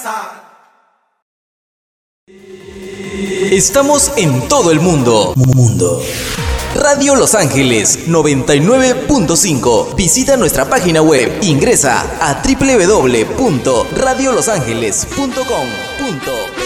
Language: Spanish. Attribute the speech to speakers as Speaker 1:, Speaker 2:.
Speaker 1: Estamos en todo el mundo. Radio Los Ángeles 99.5. Visita nuestra página web. Ingresa a www.radiolosangeles.com.